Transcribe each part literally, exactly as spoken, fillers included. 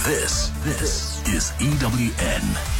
This, this is E W N.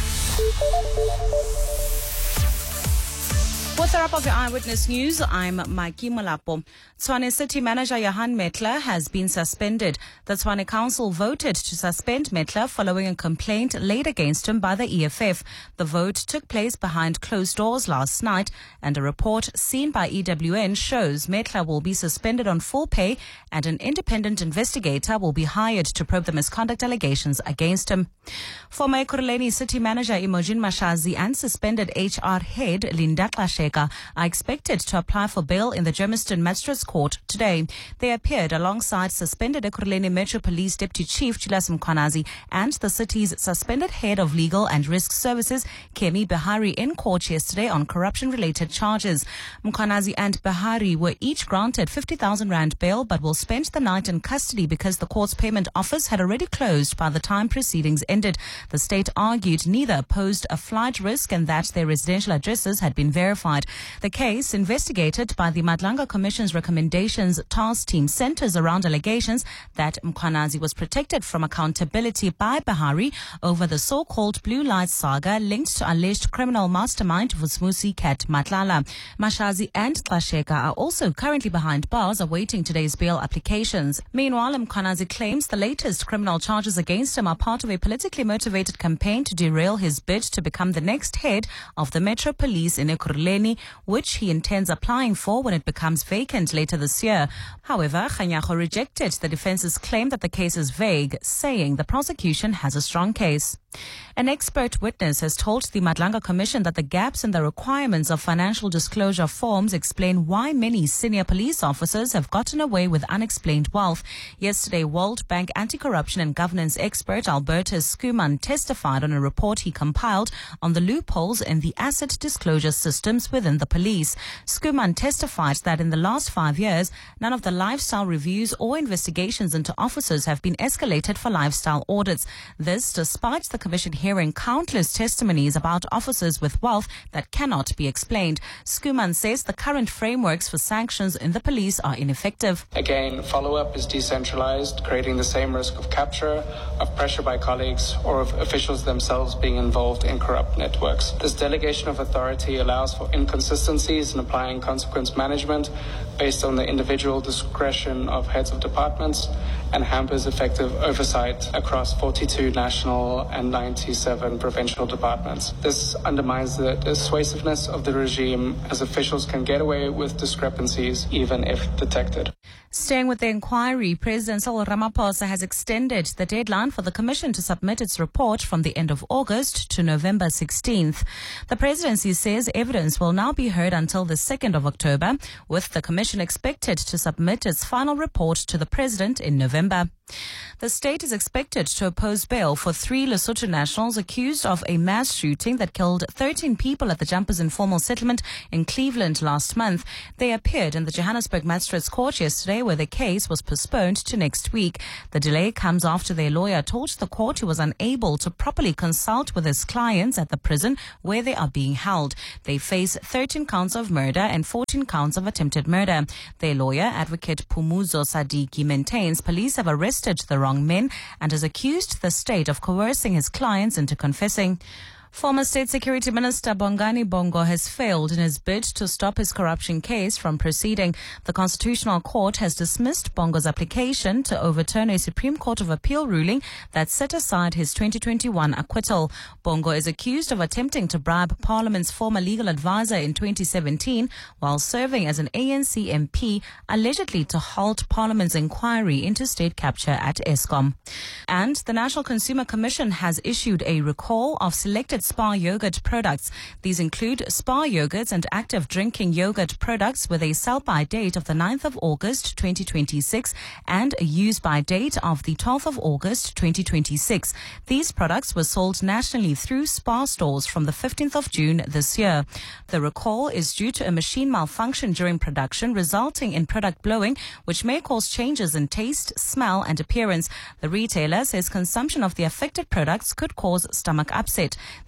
What's the wrap of your Eyewitness News? I'm Mikey Molapo. Tshwane City Manager Johan Metler has been suspended. The Tshwane Council voted to suspend Metler following a complaint laid against him by the E F F. The vote took place behind closed doors last night, and a report seen by E W N shows Metler will be suspended on full pay and an independent investigator will be hired to probe the misconduct allegations against him. Former Ekurhuleni City Manager Imogen Mashazi and suspended H R head Linda Xasheka are expected to apply for bail in the Germiston Magistrates Court today. They appeared alongside suspended Ekurhuleni Metro Police Deputy Chief Julius Mkhwanazi and the city's suspended head of legal and risk services Kemi Behari in court yesterday on corruption-related charges. Mkhwanazi and Behari were each granted fifty thousand rand bail but will spend the night in custody because the court's payment office had already closed by the time proceedings ended. The state argued neither posed a flight risk and that their residential addresses had been verified. The case, investigated by the Madlanga Commission's recommendations task team, centers around allegations that Mkhwanazi was protected from accountability by Behari over the so-called Blue Light saga linked to alleged criminal mastermind Vusmusi Kat Matlala. Mashazi and Xasheka are also currently behind bars awaiting today's bail applications. Meanwhile, Mkhwanazi claims the latest criminal charges against him are part of a politically motivated campaign to derail his bid to become the next head of the Metro Police in Ekurhuleni, which he intends applying for when it becomes vacant later this year. However, Kganyago rejected the defense's claim that the case is vague, saying the prosecution has a strong case. An expert witness has told the Madlanga Commission that the gaps in the requirements of financial disclosure forms explain why many senior police officers have gotten away with unexplained wealth. Yesterday, World Bank anti-corruption and governance expert Albertus Skuman testified on a report he compiled on the loopholes in the asset disclosure systems within the police. Skuman testified that in the last five years, none of the lifestyle reviews or investigations into officers have been escalated for lifestyle audits. This despite the Commission hearing countless testimonies about officers with wealth that cannot be explained. Skuman says the current frameworks for sanctions in the police are ineffective. Again, follow-up is decentralized, creating the same risk of capture, of pressure by colleagues, or of officials themselves being involved in corrupt networks. This delegation of authority allows for inconsistencies in applying consequence management based on the individual discretion of heads of departments and hampers effective oversight across forty-two national and ninety-seven provincial departments. This undermines the dissuasiveness of the regime as officials can get away with discrepancies even if detected. Staying with the inquiry, President Cyril Ramaphosa has extended the deadline for the Commission to submit its report from the end of August to November sixteenth. The presidency says evidence will now be heard until the second of October, with the Commission expected to submit its final report to the President in November. The state is expected to oppose bail for three Lesotho nationals accused of a mass shooting that killed thirteen people at the Jumpers Informal Settlement in Cleveland last month. They appeared in the Johannesburg Magistrates Court yesterday, where the case was postponed to next week. The delay comes after their lawyer told the court he was unable to properly consult with his clients at the prison where they are being held. They face thirteen counts of murder and fourteen counts of attempted murder. Their lawyer, Advocate Phumuzo Sadiki, maintains police have arrested the wrong men and has accused the state of coercing his clients into confessing. Former State Security Minister Bongani Bongo has failed in his bid to stop his corruption case from proceeding. The Constitutional Court has dismissed Bongo's application to overturn a Supreme Court of Appeal ruling that set aside his twenty twenty-one acquittal. Bongo is accused of attempting to bribe Parliament's former legal advisor in twenty seventeen while serving as an A N C M P, allegedly to halt Parliament's inquiry into state capture at Eskom. And the National Consumer Commission has issued a recall of selected Spar yogurt products. These include Spar yogurts and active drinking yogurt products with a sell-by date of the ninth of August twenty twenty-six and a use-by date of the twelfth of August twenty twenty-six. These products were sold nationally through Spar stores from the fifteenth of June this year. The recall is due to a machine malfunction during production, resulting in product blowing, which may cause changes in taste, smell, and appearance. The retailer says consumption of the affected products could cause stomach upset. The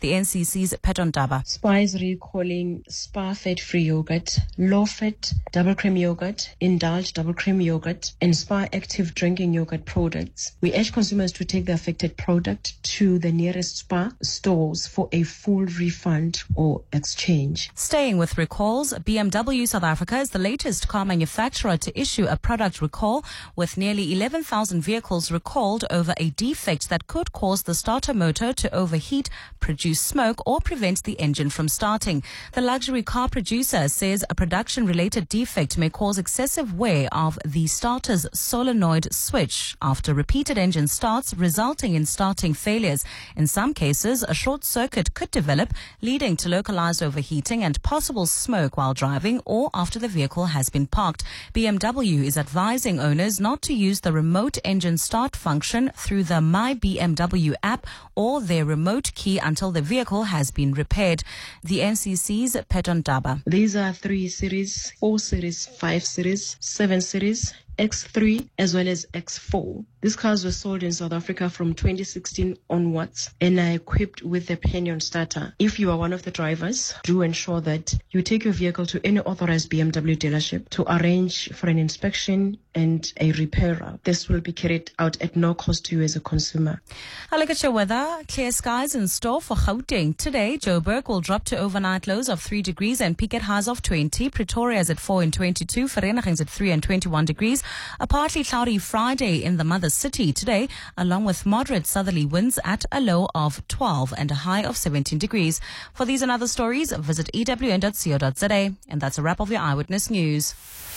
The N C C's Peton Daba. SPAR is recalling SPAR fat-free yogurt, low-fat double cream yogurt, Indulge double cream yogurt, and SPAR active drinking yogurt products. We urge consumers to take the affected product to the nearest SPAR stores for a full refund or exchange. Staying with recalls, B M W South Africa is the latest car manufacturer to issue a product recall, with nearly eleven thousand vehicles recalled over a defect that could cause the starter motor to overheat, produce smoke, or prevent the engine from starting. The luxury car producer says a production-related defect may cause excessive wear of the starter's solenoid switch after repeated engine starts, resulting in starting failures. In some cases, a short circuit could develop, leading to localized overheating and possible smoke while driving or after the vehicle has been parked. B M W is advising owners not to use the remote engine start function through the My B M W app or their remote key until the vehicle has been repaired. The N C C's Peton Daba. These are three series, four series, five series, seven series, X three as well as X four. These cars were sold in South Africa from twenty sixteen onwards and are equipped with a Pinion starter. If you are one of the drivers, do ensure that you take your vehicle to any authorized B M W dealership to arrange for an inspection and a repairer. This will be carried out at no cost to you as a consumer. I look at your weather. Clear skies in store for Gauteng. Today, Joburg will drop to overnight lows of three degrees and peak at highs of twenty. Pretoria is at four and twenty-two. Vereeniging is at three and twenty-one degrees. A partly cloudy Friday in the mother city today, along with moderate southerly winds at a low of twelve and a high of seventeen degrees. For these and other stories, visit E W N dot co dot za. And that's a wrap of your Eyewitness News.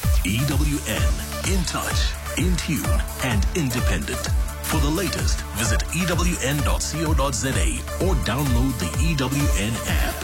E W N, in touch, in tune, and independent. For the latest, visit E W N dot co dot za or download the E W N app.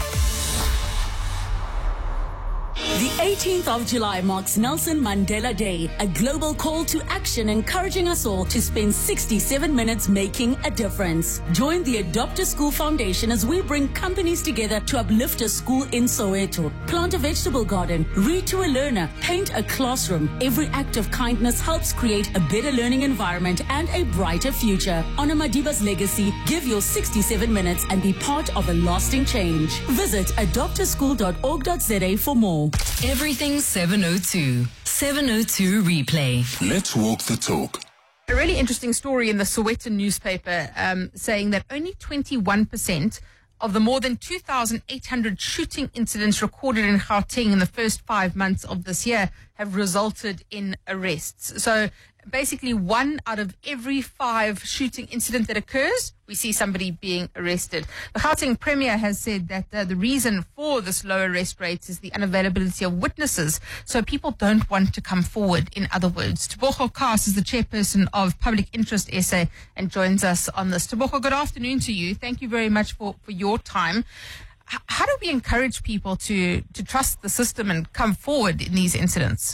The eighteenth of July marks Nelson Mandela Day, a global call to action encouraging us all to spend sixty-seven minutes making a difference. Join the Adopt a School Foundation as we bring companies together to uplift a school in Soweto. Plant a vegetable garden, read to a learner, paint a classroom. Every act of kindness helps create a better learning environment and a brighter future. Honor Madiba's legacy, give your sixty-seven minutes and be part of a lasting change. Visit adopt a school dot org dot za for more. Everything seven oh two. seven oh two replay. Let's walk the talk. A really interesting story in the Sowetan newspaper um, saying that only twenty-one percent of the more than two thousand eight hundred shooting incidents recorded in Gauteng in the first five months of this year have resulted in arrests. So basically one out of every five shooting incident that occurs, we see somebody being arrested. The Gauteng Premier has said that uh, the reason for this low arrest rate is the unavailability of witnesses, so people don't want to come forward, in other words. Tebogo Kaas is the chairperson of Public Interest S A and joins us on this. Tebogo, good afternoon to you. Thank you very much for, for your time. H- how do we encourage people to, to trust the system and come forward in these incidents?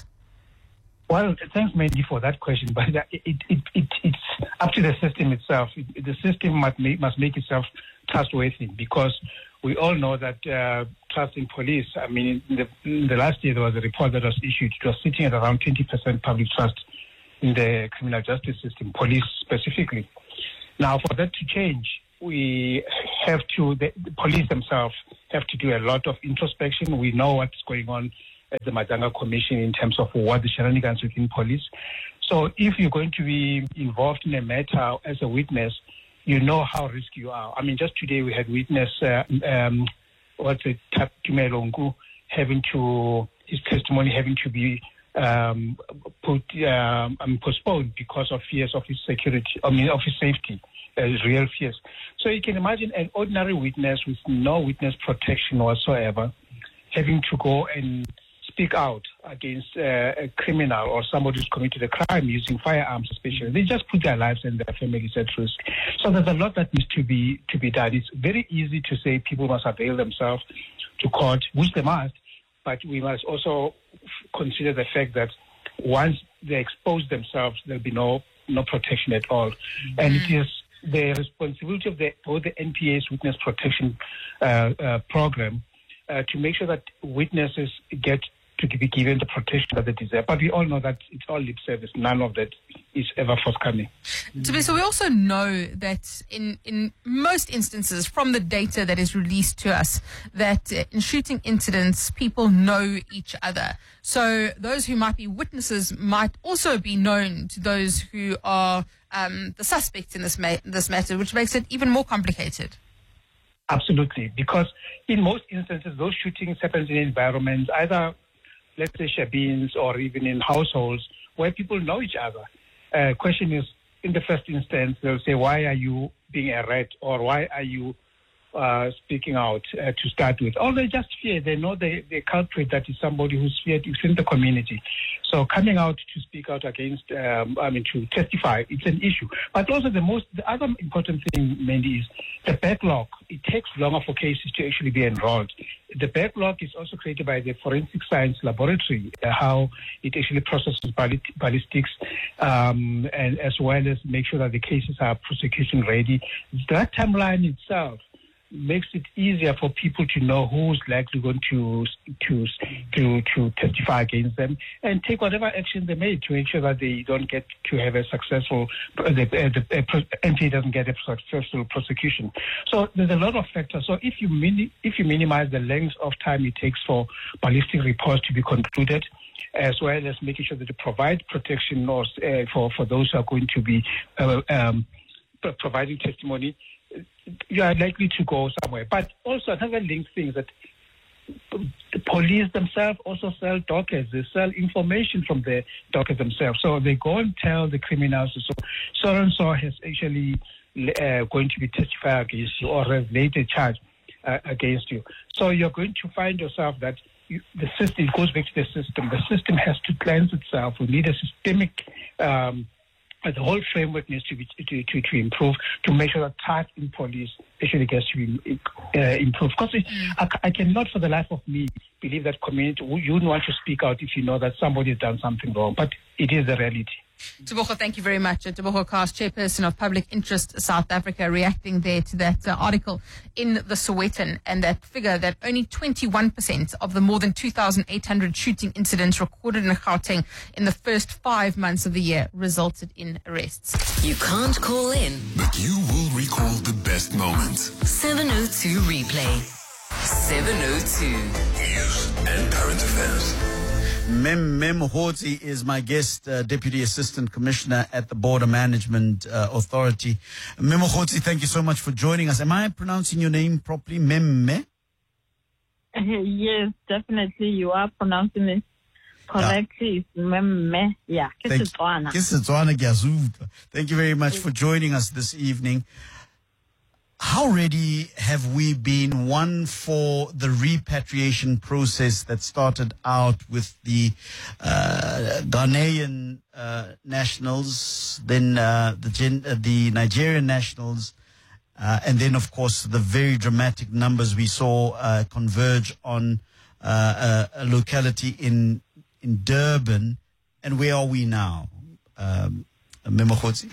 Well, thanks, Mandy, for that question. But it, it, it, it, it's up to the system itself. It, the system must make, must make itself trustworthy, because we all know that uh, trusting police, I mean, in the, in the last year there was a report that was issued. It was sitting at around twenty percent public trust in the criminal justice system, police specifically. Now, for that to change, we have to, the, the police themselves have to do a lot of introspection. We know what's going on at the Madanga Commission in terms of what the shenanigans within police. So if you're going to be involved in a matter as a witness, you know how risky you are. I mean, just today we had witness, uh, um, what's it, Tumelongu, having to, his testimony having to be um, put, um, I mean, postponed because of fears of his security, I mean, of his safety, uh, real fears. So you can imagine an ordinary witness with no witness protection whatsoever having to go and speak out against uh, a criminal or somebody who's committed a crime using firearms especially. They just put their lives and their families at risk. So there's a lot that needs to be to be done. It's very easy to say people must avail themselves to court, which they must, but we must also consider the fact that once they expose themselves, there'll be no no protection at all. Mm-hmm. And it is the responsibility of the, both the N P A's Witness Protection uh, uh, Program uh, to make sure that witnesses get to be given the protection that they deserve. But we all know that it's all lip service. None of that is ever forthcoming. So we also know that in, in most instances, from the data that is released to us, that uh, in shooting incidents, people know each other. So those who might be witnesses might also be known to those who are um, the suspects in this ma- this matter, which makes it even more complicated. Absolutely, because in most instances, those shootings happen in environments, either, let's say, shebeens or even in households where people know each other. Uh, question is, in the first instance, they'll say, why are you being a rat, or why are you uh, speaking out uh, to start with? Or they just fear. They know the, the culprit that is somebody who's feared within the community. So coming out to speak out against, um, I mean, to testify, it's an issue. But also the most, the other important thing, Mandy, is the backlog. It takes longer for cases to actually be enrolled. The backlog is also created by the Forensic Science Laboratory, uh, how it actually processes ballistics, um, and as well as make sure that the cases are prosecution ready. That timeline itself makes it easier for people to know who's likely going to to to to testify against them and take whatever action they made to ensure that they don't get to have a successful, the, the, the M P doesn't get a successful prosecution. So there's a lot of factors. So if you mini, if you minimize the length of time it takes for ballistic reports to be concluded, as well as making sure that they provide protection or, uh, for for those who are going to be uh, um, providing testimony, you are likely to go somewhere. But also another linked thing is that the police themselves also sell dockets. They sell information from the dockets themselves. So they go and tell the criminals, so so-and-so has actually uh, going to be testifying against you or has laid a charge uh, against you. So you're going to find yourself that you, the system, it goes back to the system. The system has to cleanse itself. We need a systemic um the whole framework needs to be to, to, to improve to make sure that trust in police actually gets to be uh, improved. Because I, I cannot, for the life of me, believe that community you wouldn't want to speak out if you know that somebody has done something wrong. But it is the reality. Tebogo, thank you very much. Uh, Tebogo Cast, Chairperson of Public Interest South Africa, reacting there to that uh, article in the Sowetan and that figure that only twenty-one percent of the more than two thousand eight hundred shooting incidents recorded in Gauteng in the first five months of the year resulted in arrests. You can't call in, But you will recall the best moments. seven oh two replay. seven oh two. News and current affairs. Mem Mem Hoti is my guest, uh, Deputy Assistant Commissioner at the Border Management uh, Authority. Mem Hoti, thank you so much for joining us. Am I pronouncing your name properly? Mem? Uh, yes, definitely. You are pronouncing it correctly. It's Mem. Yeah. Thank, Thank you very much for joining us this evening. How ready have we been, one, for the repatriation process that started out with the uh, Ghanaian uh, nationals, then uh, the, Gen- uh, the Nigerian nationals, uh, and then, of course, the very dramatic numbers we saw uh, converge on uh, a, a locality in in Durban. And where are we now, um, Memokotsi?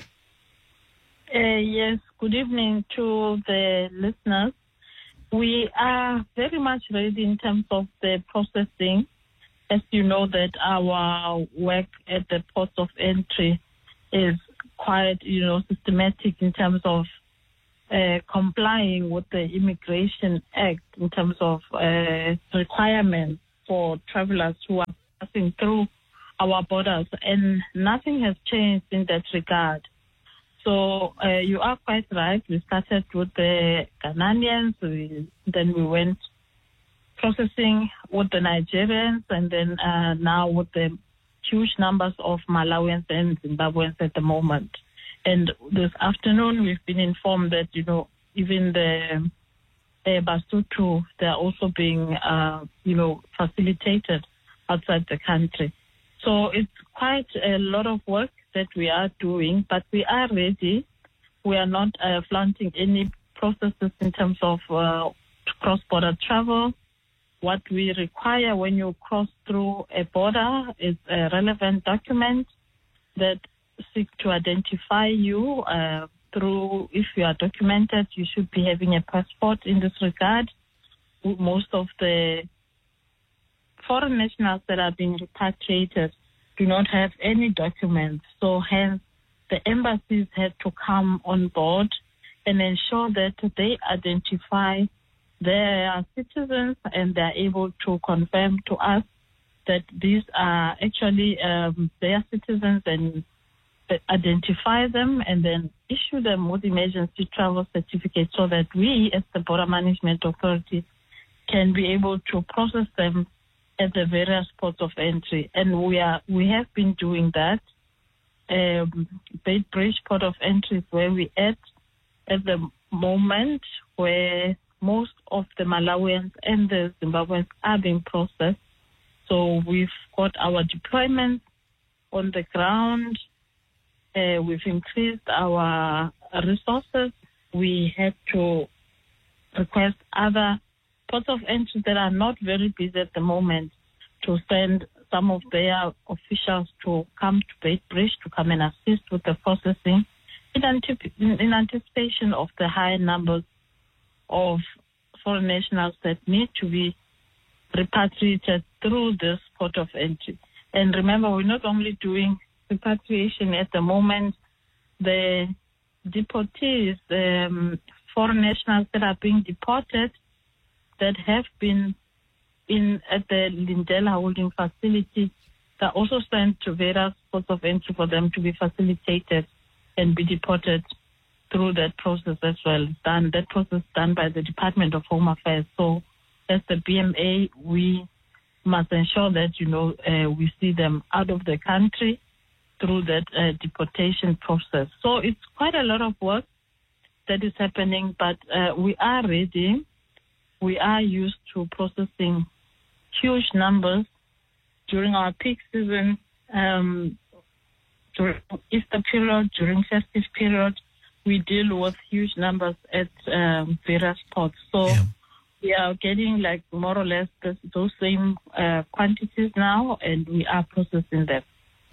Uh, yes, good evening to the listeners. We are very much ready in terms of the processing. As you know, that our work at the port of entry is quite, you know, systematic in terms of uh, complying with the Immigration Act in terms of uh, requirements for travelers who are passing through our borders, and nothing has changed in that regard. So uh, you are quite right. We started with the Ghanaians, we, then we went processing with the Nigerians, and then uh, now with the huge numbers of Malawians and Zimbabweans at the moment. And this afternoon we've been informed that, you know, even the uh, Basotho, they're also being, uh, you know, facilitated outside the country. So it's quite a lot of work that we are doing, but we are ready. We are not uh, flaunting any processes in terms of uh, cross-border travel. What we require when you cross through a border is a relevant document that seeks to identify you uh, through, if you are documented, you should be having a passport in this regard. Most of the foreign nationals that are being repatriated do not have any documents, so hence the embassies had to come on board and ensure that they identify their citizens and they're able to confirm to us that these are actually um, their citizens and identify them and then issue them with emergency travel certificates so that we as the Border Management Authority can be able to process them at the various ports of entry. And we are we have been doing that. Um, Beitbridge Port of Entry is where we at at the moment, where most of the Malawians and the Zimbabweans are being processed. So we've got our deployments on the ground. Uh, we've increased our resources. We had to request other ports of entry that are not very busy at the moment to send some of their officials to come to Beitbridge to come and assist with the processing in, antip- in anticipation of the high numbers of foreign nationals that need to be repatriated through this port of entry. And remember, we're not only doing repatriation at the moment. The deportees, the um, foreign nationals that are being deported, that have been in at the Lindela holding facility, are also sent to various ports of entry for them to be facilitated and be deported through that process as well. Done that process done by the Department of Home Affairs. So as the B M A, we must ensure that, you know, uh, we see them out of the country through that uh, deportation process. So it's quite a lot of work that is happening, but uh, we are ready. We are used to processing huge numbers during our peak season, um, during Easter period, during festive period. We deal with huge numbers at um, various ports. So yeah. We are getting like more or less this, those same uh, quantities now, and we are processing them.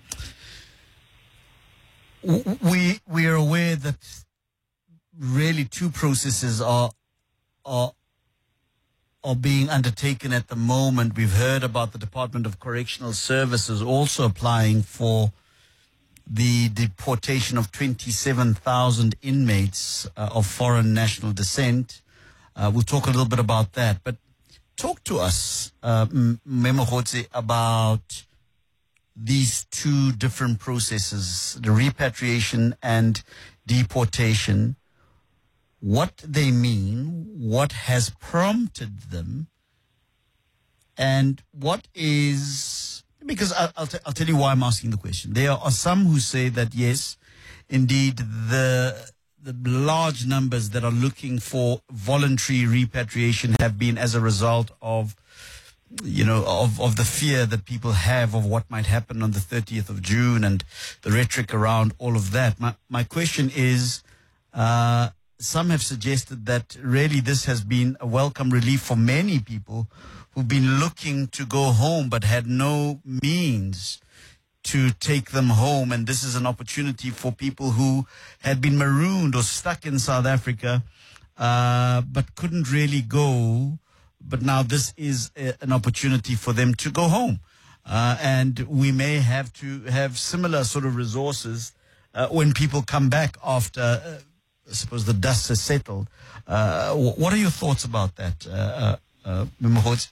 We we are aware that really two processes are are are being undertaken at the moment. We've heard about the Department of Correctional Services also applying for the deportation of twenty-seven thousand inmates uh, of foreign national descent. Uh, we'll talk a little bit about that. But talk to us, uh, Memogotsi, about these two different processes, the repatriation and deportation, what they mean, what has prompted them, and what is... Because I'll, I'll, t- I'll tell you why I'm asking the question. There are some who say that, yes, indeed, the the large numbers that are looking for voluntary repatriation have been as a result of, you know, of, of the fear that people have of what might happen on the thirtieth of June and the rhetoric around all of that. My, my question is, uh, some have suggested that really this has been a welcome relief for many people who've been looking to go home but had no means to take them home. And this is an opportunity for people who had been marooned or stuck in South Africa uh, but couldn't really go. But now this is a, an opportunity for them to go home. Uh, and we may have to have similar sort of resources uh, when people come back after, uh, I suppose, the dust has settled. Uh, what are your thoughts about that, uh, uh, Memogotsi?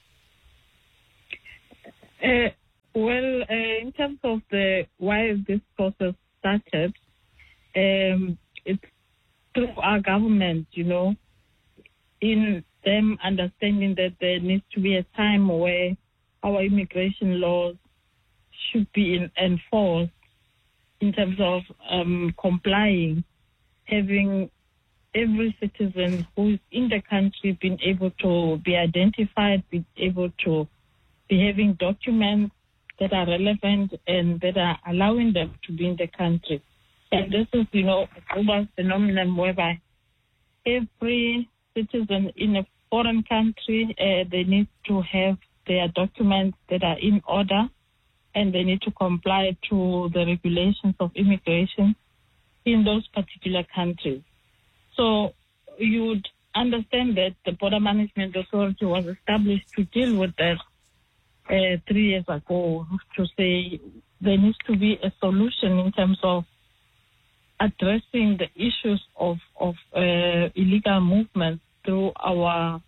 Uh, well, uh, in terms of the why this process started, um, it's through our government, you know, in them understanding that there needs to be a time where our immigration laws should be in, enforced in terms of um, complying, having every citizen who is in the country being able to be identified, be able to be having documents that are relevant and that are allowing them to be in the country. And this is, you know, a global phenomenon whereby every citizen in a foreign country, uh, they need to have their documents that are in order, and they need to comply to the regulations of immigration in those particular countries. So you would understand that the Border Management Authority was established to deal with that uh, three years ago, to say there needs to be a solution in terms of addressing the issues of, of uh, illegal movement through our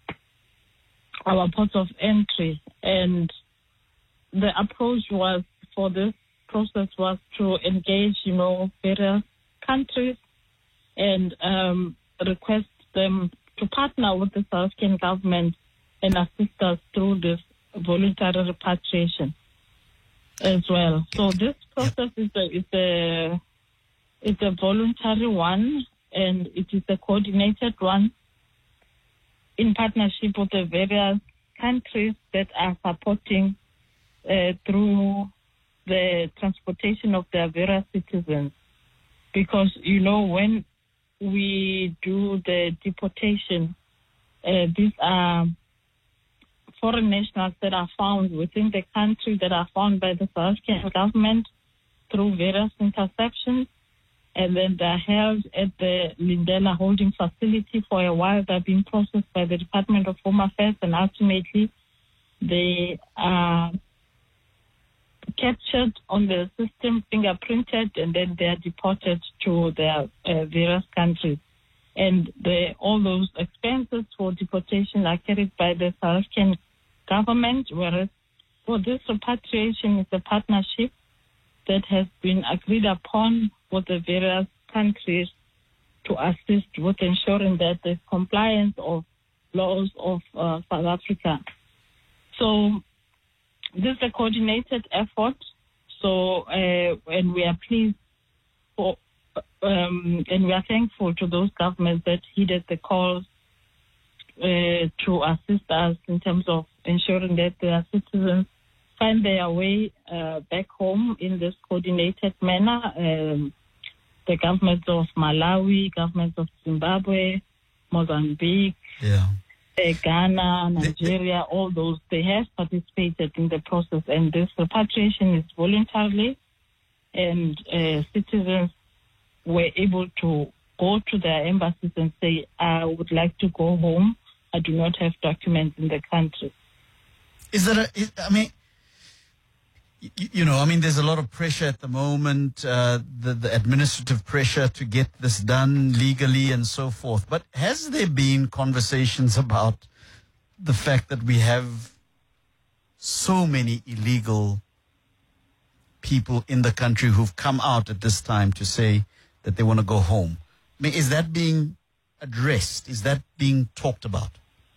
our ports of entry. And the approach was for this process was to engage, you know, various countries and um, request them to partner with the South African government and assist us through this voluntary repatriation as well. So this process is a is a it's a voluntary one, and it is a coordinated one in partnership with the various countries that are supporting uh, through the transportation of their various citizens. Because, you know, when we do the deportation, uh, these are foreign nationals that are found within the country, that are found by the South African government through various interceptions, and then they're held at the Lindela holding facility for a while. They're being processed by the Department of Home Affairs, and ultimately they are captured on the system, fingerprinted, and then they are deported to their uh, various countries. And the, all those expenses for deportation are carried by the South African government, whereas for this repatriation is a partnership that has been agreed upon with the various countries to assist with ensuring that there's compliance of laws of uh, South Africa. So this is a coordinated effort. So, uh, and we are pleased for, um, and we are thankful to those governments that heeded the call uh, to assist us in terms of ensuring that their citizens find their way uh, back home in this coordinated manner. Um, the governments of Malawi, governments of Zimbabwe, Mozambique, yeah. uh, Ghana, Nigeria, all those, they have participated in the process, and this repatriation is voluntarily, and uh, citizens were able to go to their embassies and say, I would like to go home. I do not have documents in the country. Is there a, is, I mean, you, you know, I mean, there's a lot of pressure at the moment, uh, the, the administrative pressure to get this done legally and so forth. But has there been conversations about the fact that we have so many illegal people in the country who've come out at this time to say that they want to go home? I mean, is that being addressed? Is that being talked about?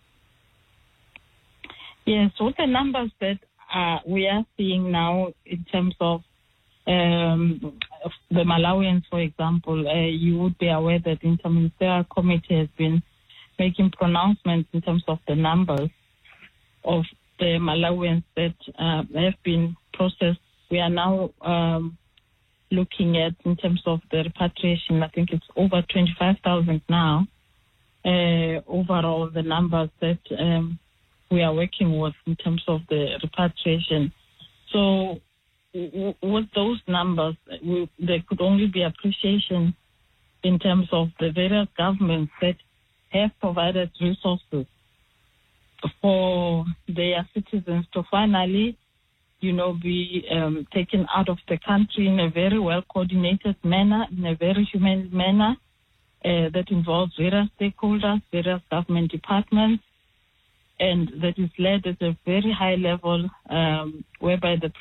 Yes, with the numbers that uh, we are seeing now in terms of um, the Malawians, for example, uh, you would be aware that the Interministerial Committee has been making pronouncements in terms of the numbers of the Malawians that uh, have been processed. We are now um, looking at, in terms of the repatriation, I think it's over twenty-five thousand now, uh, overall the numbers that um, we are working with in terms of the repatriation. So w- with those numbers, we, there could only be appreciation in terms of the various governments that have provided resources for their citizens to finally, you know, be um, taken out of the country in a very well-coordinated manner, in a very humane manner, uh, that involves various stakeholders, various government departments, and that is led at a very high level, um, whereby the